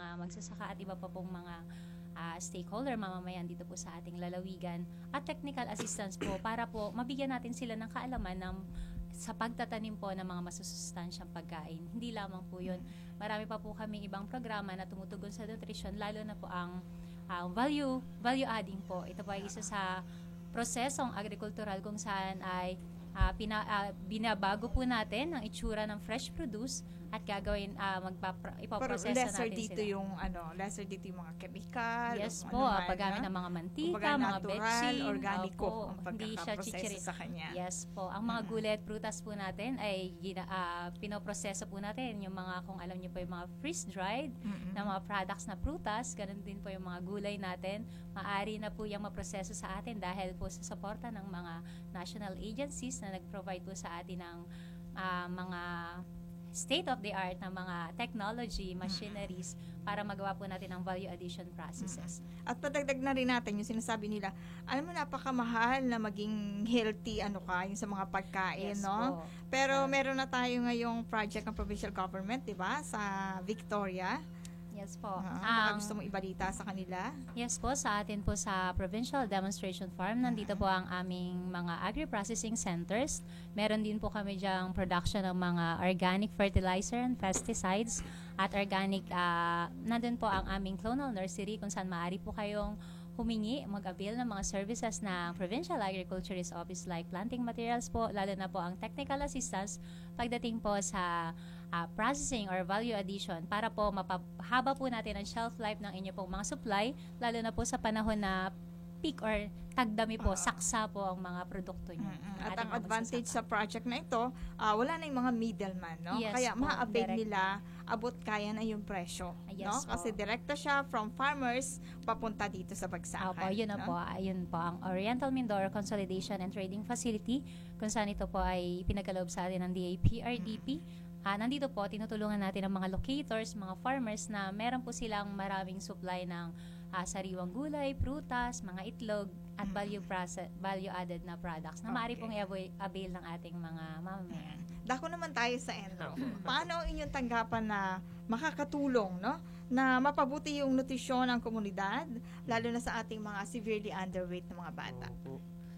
magsasaka at iba pa pong mga stakeholder, mamamayan dito po sa ating lalawigan, at technical assistance po para po mabigyan natin sila ng kaalaman sa pagtatanim po ng mga masusustansyang pagkain. Hindi lamang po yun. Marami pa po kaming ibang programa na tumutugon sa nutrition, lalo na po ang value adding po. Ito po ay isa sa prosesong agrikultural kung saan ay binabago po natin ang itsura ng fresh produce at gagawin ipoproseso lesser natin dito sila. lesser dito yung mga chemical. Yes po, paggamit ng mga mantika, mga betsin, organiko ang hindi siya chichiri sa kanya. Yes po, ang mga gulay at prutas po natin ay pinoproseso po natin yung mga, kung alam niyo po, yung mga freeze-dried na mga products na prutas, ganun din po yung mga gulay natin. Maaari na po yung maproseso sa atin dahil po sa suporta ng mga national agencies na nag-provide po sa atin ng mga state-of-the-art na mga technology, machineries para magawa po natin ang value addition processes. At padagdag na rin natin yung sinasabi nila, alam mo, napakamahal na maging healthy yung sa mga pagkain, Yes no? po. Pero meron na tayo ngayong project ng provincial government, di ba? Sa Victoria. Yes po. Baka gusto mo ibalita sa kanila? Yes po, sa atin po sa Provincial Demonstration Farm, nandito po ang aming mga agri-processing centers. Meron din po kami diyang production ng mga organic fertilizer and pesticides at organic, nandun po ang aming clonal nursery kung saan maaari po kayong humingi, mag-avail ng mga services ng Provincial Agriculturist Office like planting materials po, lalo na po ang technical assistance pagdating po sa processing or value addition para po mapahaba po natin ang shelf life ng inyo pong mga supply, lalo na po sa panahon na peak or tagdami po, saksa po ang mga produkto nyo. At ang advantage sa project na ito, wala na yung mga middleman, no? Yes Kaya po, ma-avail direct. nila, abot kaya na yung presyo, Yes no? po. Kasi direkta siya from farmers papunta dito sa bagsakan. Opo, yun na no? po. Ayun po ang Oriental Mindoro Consolidation and Trading Facility kung saan ito po ay pinagkaloob sa atin ng DAPRDP. Nandito po, tinutulungan natin ang mga locators, mga farmers na meron po silang maraming supply ng sariwang gulay, prutas, mga itlog, at value-added na products na maaari pong i-avail ng ating mga mamamayan. Dako naman tayo sa Enro. Paano ang inyong tanggapan na makakatulong, no? Na mapabuti yung nutrisyon ng komunidad, lalo na sa ating mga severely underweight na mga bata? Opo.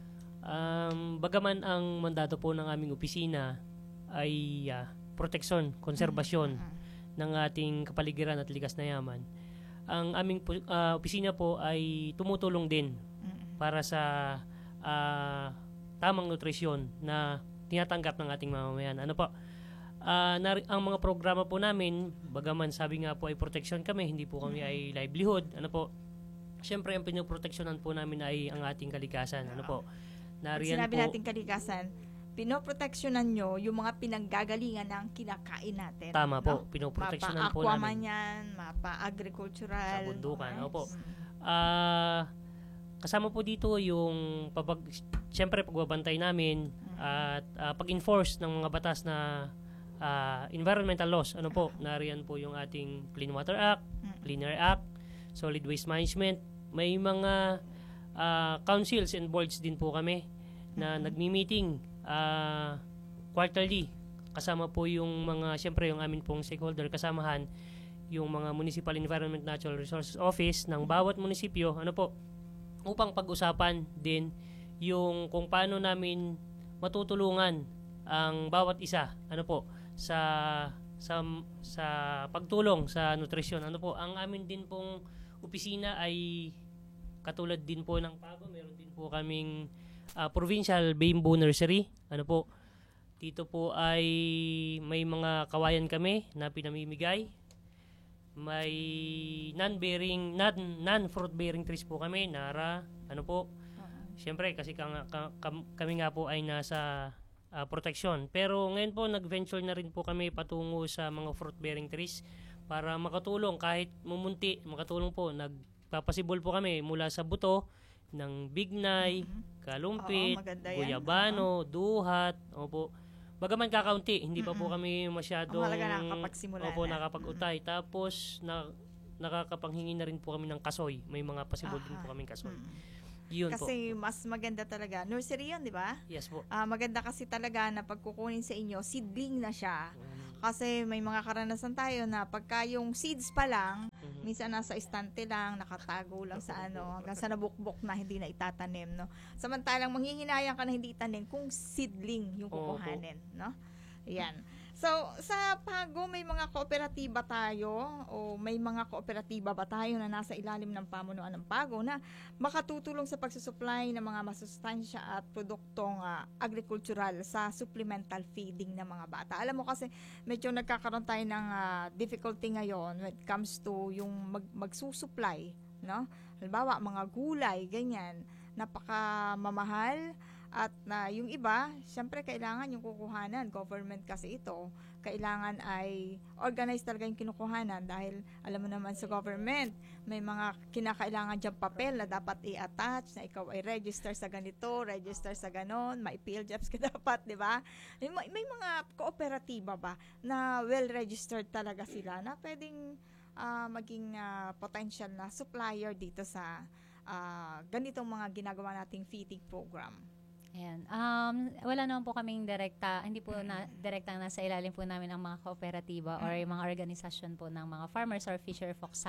Bagaman ang mandato po ng aming opisina ay proteksyon, konserbasyon ng ating kapaligiran at likas na yaman, ang aming opisina po ay tumutulong din para sa tamang nutrisyon na tinatanggap ng ating mamamayan. Ano po? Ang mga programa po namin, bagaman sabi nga po ay proteksyon kami, hindi po kami ay livelihood. Ano po? Siyempre, ang pinoproteksyonan po namin ay ang ating kalikasan. Ano po? Pag sinabi natin kalikasan, pinoproteksyonan nyo yung mga pinanggagalingan ng kinakain natin. Tama po, no? pinoproteksyonan po Mapa-aqua namin. man yan, mapa-agricultural. Sa bundukan. Yes. Opo. Kasama po dito yung siyempre pagbabantay namin at pag-enforce ng mga batas na environmental laws. Ano po? Nariyan po yung ating Clean Water Act, Clean Air Act, Solid Waste Management. May mga councils and boards din po kami na nagmi-meeting quarterly. Kasama po yung mga, siyempre yung amin pong stakeholder, kasamahan yung mga Municipal Environment Natural Resources Office ng bawat munisipyo, ano po, upang pag-usapan din yung kung paano namin matutulungan ang bawat isa, ano po, sa pagtulong sa nutrisyon. Ano po, ang amin din pong opisina ay katulad din po ng PAGO, meron din po kaming Provincial Bamboo Nursery. Ano po, dito po ay may mga kawayan kami na pinamimigay. May non-fruit bearing trees po kami, nara, ano po. Siyempre, kasi kami nga po ay nasa protection. Pero ngayon po, nag-venture na rin po kami patungo sa mga fruit bearing trees para makatulong kahit mumunti, makatulong po. Nagpapasibol po kami mula sa buto ng bignay, kalumpit, guyabano, duhat, opo. Bagaman kakaunti, hindi pa po kami masyadong nakakapag-utay. Tapos nakakapanghingi na rin po kami ng kasoy. May mga pasibol din po kaming kasoy. Yun kasi po. Mas maganda talaga. Nursery yun, di ba? Yes po. Maganda kasi talaga na pagkukunin sa inyo, seedling na siya. Kasi may mga karanasan tayo na pagka yung seeds pa lang, minsan nasa istante lang, nakatago lang sa hanggang sa nabukbok na hindi na itatanim, no? Samantalang manghihinayang ka na hindi itanim kung seedling yung kukuhanin, no? Yan. So, sa Pago, may mga kooperatiba tayo o may mga kooperatiba ba tayo na nasa ilalim ng pamunuan ng Pago na makatutulong sa pagsusupply ng mga masustansya at produktong agricultural sa supplemental feeding ng mga bata. Alam mo kasi medyo nagkakaroon tayo ng difficulty ngayon when it comes to yung magsusupply, no? Halimbawa, mga gulay, ganyan, napakamamahal. At yung iba, syempre kailangan yung kukuhanan. Government kasi ito. Kailangan ay organized talaga yung kinukuhanan dahil alam mo naman sa government, may mga kinakailangan dyan papel na dapat i-attach, na ikaw ay register sa ganito, register sa ganon, may PhilJobs ka dapat, di ba? May mga kooperatiba ba na well-registered talaga sila na pwedeng maging potential na supplier dito sa ganitong mga ginagawa nating feeding program? Ayan. Wala naman po kaming hindi po direktang nasa ilalim po namin ang mga kooperatiba or yung mga organisasyon po ng mga farmers or fisher folks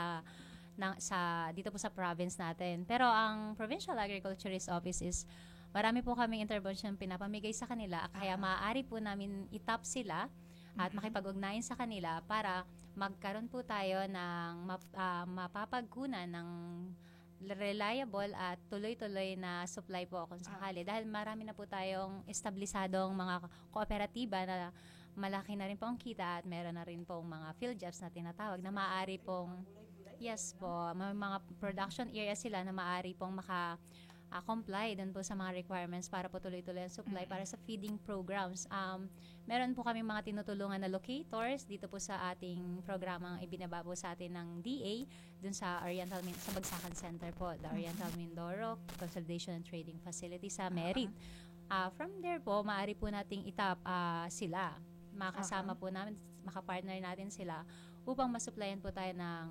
dito po sa province natin. Pero ang Provincial Agriculturist Office is marami po kaming intervention pinapamigay sa kanila, kaya maaari po namin itap sila at makipag-ugnayan sa kanila para magkaroon po tayo ng mapapagkunan ng reliable at tuloy-tuloy na supply po kung sakali. Dahil marami na po tayong establisadong mga kooperatiba na malaki na rin po ang kita at meron na rin pong mga PhilJobs na tinatawag na maaari pong, yes po, may mga production area sila na maaari pong comply dun po sa mga requirements para po tuloy-tuloy ang supply para sa feeding programs. Meron po kami mga tinutulungan na locators dito po sa ating programang ibinaba po sa atin ng DA dun sa sa Bagsakan Center po, the Oriental Mindoro Consolidation and Trading Facility sa Merit. From there po, maaari po nating itap sila. Makasama po namin, makapartner natin sila upang masupplyan po tayo ng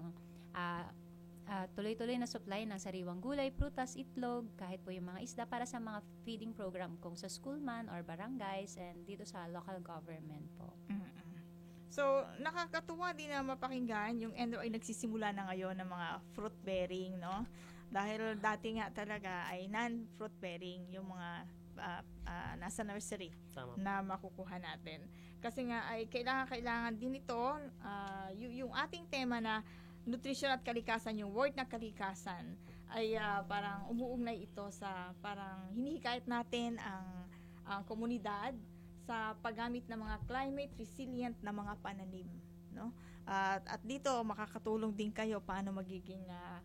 tuloy-tuloy na supply ng sariwang gulay, prutas, itlog, kahit po yung mga isda para sa mga feeding program kung sa school man or barangays and dito sa local government po. So, nakakatuwa din na mapakinggan yung NRO ay nagsisimula na ngayon ng mga fruit bearing, no? Dahil dati nga talaga ay non-fruit bearing yung mga nasa nursery. Tama. Na makukuha natin. Kasi nga ay kailangan din ito, yung ating tema na nutrisyon at kalikasan, yung word na kalikasan ay parang umuugnay ito sa parang hinihikayat natin ang komunidad sa paggamit ng mga climate resilient na mga pananim, no? At dito makakatulong din kayo paano magiging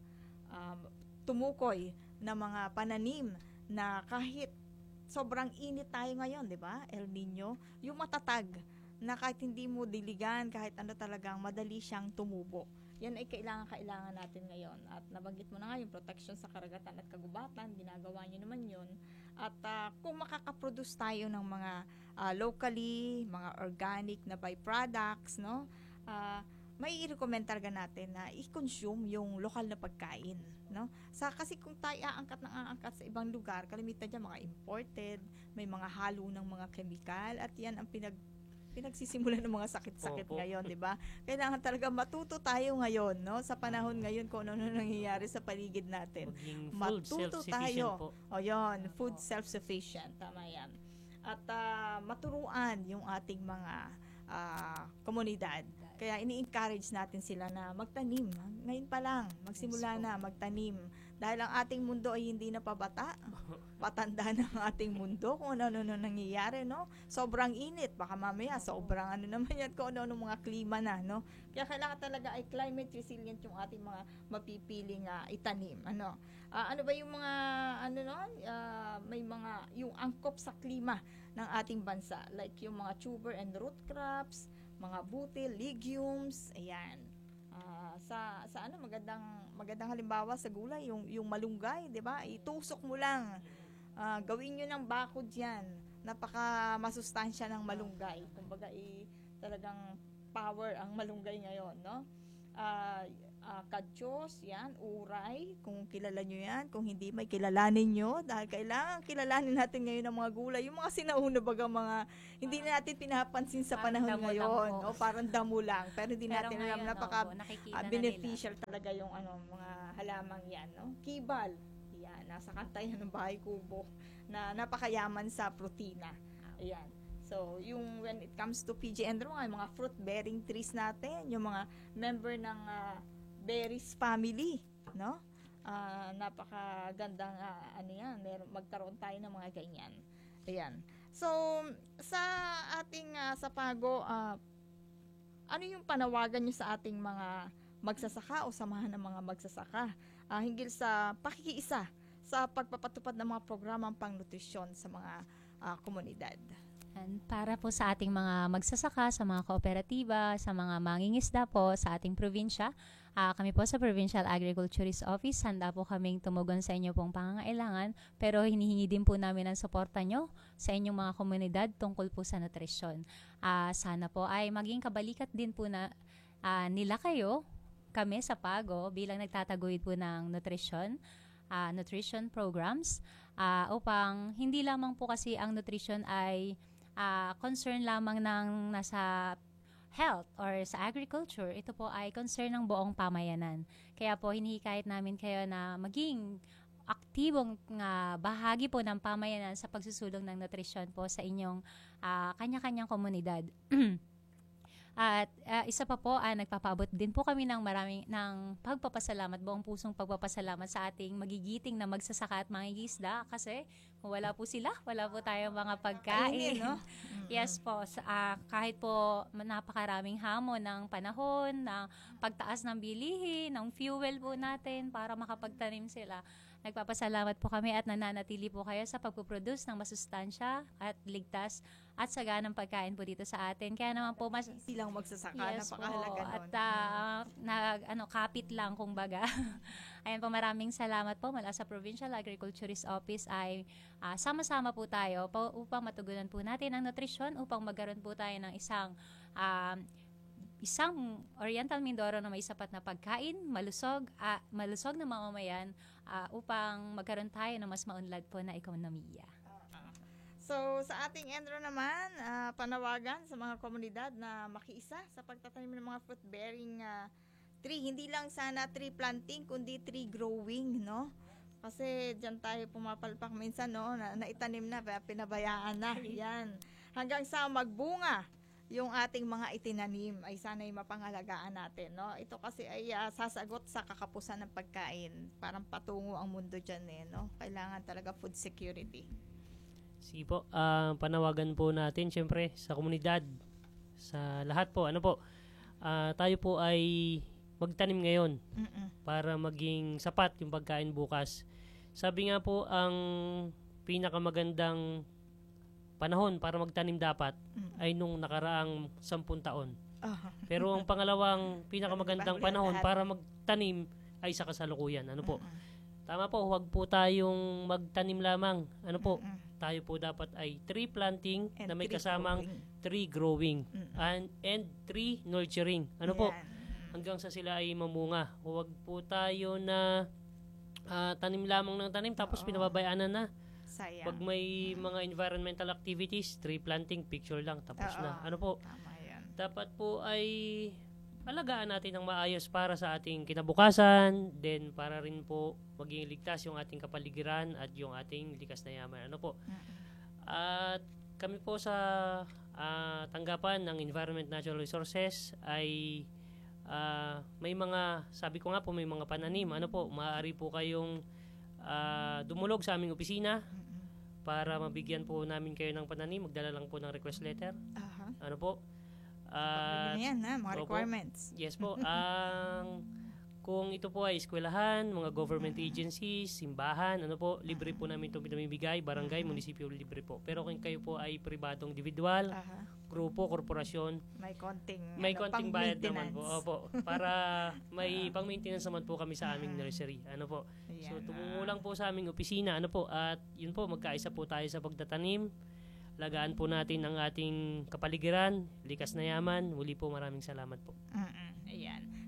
tumukoy na mga pananim na kahit sobrang init tayo ngayon, 'di ba? El Nino, yung matatag na kahit hindi mo diligan, kahit ano talagang madali siyang tumubo. Yan ay kailangan natin ngayon. At nabanggit mo na nga yung protection sa karagatan at kagubatan, ginagawa nyo naman yun. At kung makakaproduce tayo ng mga locally, mga organic na byproducts, no? May i-recommend talaga natin na i-consume yung lokal na pagkain, no? Kasi kung tayo aangkat sa ibang lugar, kalimitan dyan mga imported, may mga halo ng mga chemical, at yan ang pinagsisimulan ng mga sakit-sakit ngayon, di ba? Kailangan talaga matuto tayo ngayon, no? Sa panahon ngayon kung ano nangyayari sa paligid natin. Matuto tayo. O yun, food self-sufficient. Tama yan. At maturuan yung ating mga komunidad. Kaya ini-encourage natin sila na magtanim. Ngayon pa lang, magsimula na magtanim. Dahil ang ating mundo ay hindi na pabata. Patanda na ang ating mundo kung ano nangyayari, no? Sobrang init. Baka mamaya, sobrang naman yan kung ano mga klima na, no? Kaya kailangan talaga ay climate resilient yung ating mga mapipiling itanim. Ano ba yung mga, may mga, yung angkop sa klima ng ating bansa. Like yung mga tuber and root crops, mga butil, legumes, ayan. Magandang halimbawa sa gulay, yung malunggay, 'di ba? Itusok mo lang. Gawin niyo ng bakod 'yan. Napaka masustansya ng malunggay. Kumbaga talagang power ang malunggay ngayon, no? kadyos, yan, uray, kung kilala nyo yan, kung hindi may kilalanin nyo, dahil kailangan kilalanin natin ngayon ang mga gulay, yung mga sinauna baga mga, hindi na natin pinapansin sa Parang panahon damo lang ngayon, po. o parang damo lang, pero hindi Pero natin ngayon, alam, napaka nakikita na beneficial talaga yung mga halamang yan, no? Kibal, yan, nasa kantayan ng Bahay Kubo, na napakayaman sa protina, ayan. So, when it comes to PG Endro, yung mga fruit-bearing trees natin, yung mga member ng berries family, no? Napakagandang, magkaroon tayo ng mga ganyan. Ayan. So, sa ating sa Pago, ano yung panawagan nyo sa ating mga magsasaka o samahan ng mga magsasaka hinggil sa pakikiisa sa pagpapatupad ng mga programang pangnutrisyon sa mga komunidad? And para po sa ating mga magsasaka, sa mga kooperatiba, sa mga mangingisda po sa ating probinsya, kami po sa Provincial Agriculturist Office, handa po kaming tumugon sa inyo pong pangangailangan, pero hinihingi din po namin ang suporta nyo sa inyong mga komunidad tungkol po sa nutrisyon. Sana po ay maging kabalikat din po na nila kayo, kami sa Pago, bilang nagtataguyod po ng nutrition programs, upang hindi lamang po kasi ang nutrition ay concern lamang ng nasa health or sa agriculture. Ito po ay concern ng buong pamayanan. Kaya po hinihikayat namin kayo na maging aktibong bahagi po ng pamayanan sa pagsusulong ng nutrisyon po sa inyong kanya-kanyang komunidad. At isa pa po, nagpapaabot din po kami ng pagpapasalamat, buong pusong pagpapasalamat sa ating magigiting na magsasaka at mangingisda, kasi kung wala po sila, wala po tayong mga pagkain. No? Yes po, kahit po napakaraming hamon ng panahon, ng pagtaas ng bilihin, ng fuel po natin para makapagtanim sila. Nagpapasalamat po kami at nananatili po kayo sa pagpuproduce ng masustansya at ligtas at saganang pagkain po dito sa atin. Kaya naman po silang magsasaka, yes napakahalaga po. nun. At kapit lang kumbaga. Ayan po, maraming salamat po mula sa Provincial Agriculturist Office ay sama-sama po tayo upang matugunan po natin ang nutrisyon, upang magkaroon po tayo ng isang Oriental Mindoro na may sapat na pagkain, malusog na mamamayan, upang magkaroon tayo ng mas maunlad po na ekonomiya. So, sa ating Endro naman, panawagan sa mga komunidad na makiisa sa pagtatanim ng mga fruit-bearing tree. Hindi lang sana tree planting, kundi tree growing, no? Kasi dyan tayo pumapalpak minsan, no? Naitanim na, pinabayaan na. Yan. Hanggang sa magbunga yung ating mga itinanim ay sana'y mapangalagaan natin, no? Ito kasi ay sasagot sa kakapusan ng pagkain. Parang patungo ang mundo dyan, no? Kailangan talaga food security. Sige po, panawagan po natin syempre sa komunidad, sa lahat po, tayo po ay magtanim ngayon para maging sapat yung pagkain bukas. Sabi nga po, ang pinakamagandang panahon para magtanim dapat ay nung nakaraang 10 taon. Pero ang pangalawang pinakamagandang panahon para magtanim ay sa kasalukuyan. Tama po, huwag po tayong magtanim lamang. Tayo po dapat ay tree planting And na may tree kasamang tree growing and tree nurturing. Hanggang sa sila ay mamunga. Huwag po tayo na tanim lamang ng tanim tapos pinababayaan na. Sayang. Pag may mga environmental activities, tree planting, picture lang, tapos na. Tama yan. Dapat po ay alagaan natin ng maayos para sa ating kinabukasan, then para rin po maging ligtas yung ating kapaligiran at yung ating likas na yaman. At kami po sa tanggapan ng Environment Natural Resources ay may mga, sabi ko nga po, may mga pananim. Maaari po kayong dumulog sa aming opisina para mabigyan po namin kayo ng pananim. Magdala lang po ng request letter. Yan, mga requirements. Yes po. Kung ito po ay eskwelahan, mga government agencies, simbahan, libre po namin ito pinamimigay, barangay, munisipyo, libre po. Pero kung kayo po ay pribadong individual, grupo, korporasyon, may konting bayad naman po. Opo, para may pang-maintenance naman po kami sa aming nursery. So tumungo lang po sa aming opisina, at yun po, magkaisa po tayo sa pagtatanim. Lagaan po natin ang ating kapaligiran, likas na yaman. Muli po, maraming salamat po. Ayan.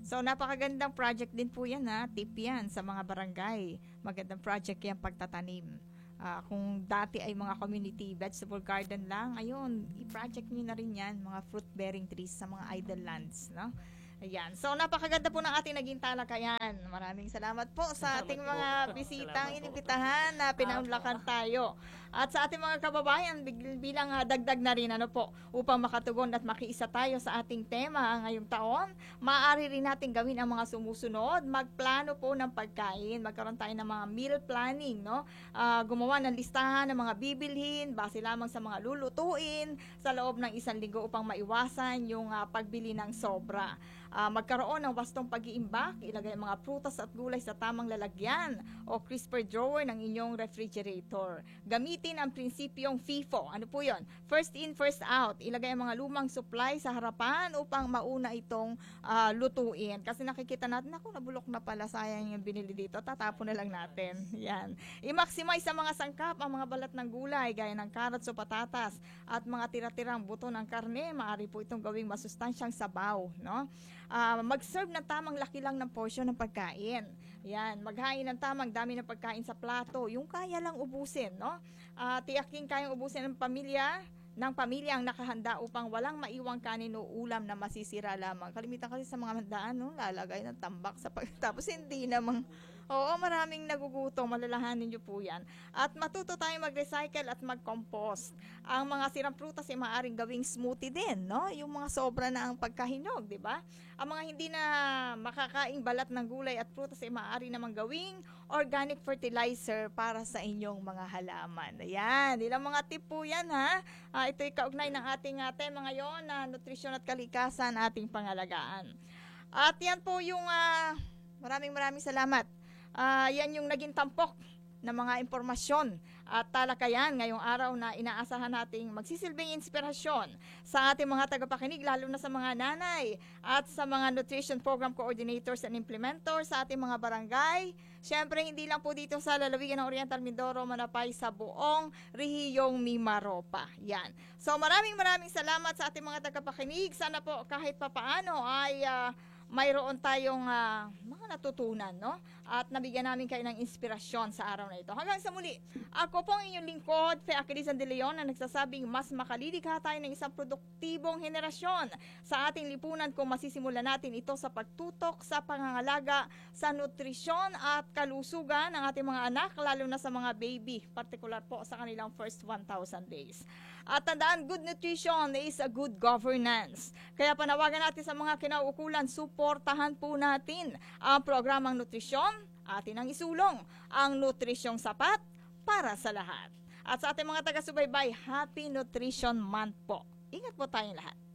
So, napakagandang project din po yan ha. Tip yan sa mga barangay. Magandang project yan pagtatanim. Kung dati ay mga community vegetable garden lang, ayun, i-project nyo na rin yan, mga fruit-bearing trees sa mga idle lands, no? Ayan. So, napakaganda po ng ating naging talakayan. Maraming salamat po sa ating mga bisitang inibitahan na pinaunlakan tayo. At sa ating mga kababayan, bilang dagdag na rin, upang makatugon at makiisa tayo sa ating tema ngayong taon, maaari rin natin gawin ang mga sumusunod. Magplano po ng pagkain. Magkaroon tayo ng mga meal planning, no? Gumawa ng listahan ng mga bibilhin, base lamang sa mga lulutuin sa loob ng 1 linggo upang maiwasan yung pagbili ng sobra. Magkaroon ng wastong pag-iimbak, ilagay ang mga prutas at gulay sa tamang lalagyan o crisper drawer ng inyong refrigerator. Gamitin ang prinsipyong FIFO. Ano po yun? First in, first out. Ilagay ang mga lumang supply sa harapan upang mauna itong lutuin. Kasi nakikita natin, naku, nabulok na pala, sayang yung binili dito, tatapon na lang natin. Yan. I-maximize sa mga sangkap ang mga balat ng gulay, gaya ng carrots o patatas, at mga tira-tirang buto ng karne, maaari po itong gawing masustansyang sabaw, no? Mag-serve ng tamang laki lang ng portion ng pagkain. Yan, maghain ng tamang dami ng pagkain sa plato, yung kaya lang ubusin, no? Tiyaking kayang ubusin ng pamilya ang nakahanda upang walang maiwang kanin o ulam na masisira lamang. Kalimitan kasi sa mga handaan, no? Lalagay ng tambak sa tapos hindi namang. Oo, maraming nagugutom, malalahanin nyo po yan. At matuto tayong mag-recycle at mag-compost. Ang mga sirang prutas ay maaaring gawing smoothie din, no? Yung mga sobra na ang pagkahinog, di ba? Ang mga hindi na makakaing balat ng gulay at prutas ay maaari namang gawing organic fertilizer para sa inyong mga halaman. Ayan, ilang mga tip po yan, ha? Ito'y kaugnay ng ating tema ngayon na nutrisyon at kalikasan ating pangalagaan. At yan po yung maraming salamat. Yan yung naging tampok ng mga impormasyon at talakayan ngayong araw na inaasahan nating magsisilbing inspirasyon sa ating mga tagapakinig, lalo na sa mga nanay at sa mga nutrition program coordinators and implementors sa ating mga barangay. Siyempre, hindi lang po dito sa lalawigan ng Oriental Mindoro, Manapay, sa buong rehiyong Mimaropa. Yan. So, maraming salamat sa ating mga tagapakinig. Sana po kahit papaano ay mayroon tayong mga natutunan, no? At nabigyan namin kayo ng inspirasyon sa araw na ito. Hanggang sa muli, ako po ang inyong lingkod, Fe Aquilizan de Leon, na nagsasabing mas makalilikha tayo ng isang produktibong henerasyon sa ating lipunan kung masisimulan natin ito sa pagtutok sa pangangalaga sa nutrisyon at kalusugan ng ating mga anak, lalo na sa mga baby, partikular po sa kanilang first 1,000 days. At tandaan, good nutrition is a good governance. Kaya panawagan natin sa mga kinauukulan, suportahan po natin ang programang nutrisyon, atin ang isulong ang nutrisyong sapat para sa lahat. At sa ating mga taga-subaybay, Happy Nutrition Month po. Ingat po tayong lahat.